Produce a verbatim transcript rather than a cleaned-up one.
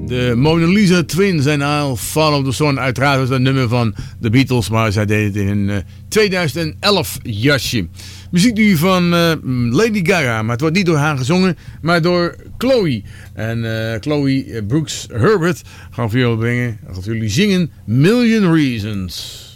De Mona Lisa Twins en I'll Follow the Sun. Uiteraard was dat een nummer van de Beatles, maar zij deden het in een uh, twintig elf jasje. Muziek nu van uh, Lady Gaga, maar het wordt niet door haar gezongen, maar door Chloe. En uh, Chloe Brooks Herbert gaan voor jullie brengen, gaan voor jullie zingen Million Reasons.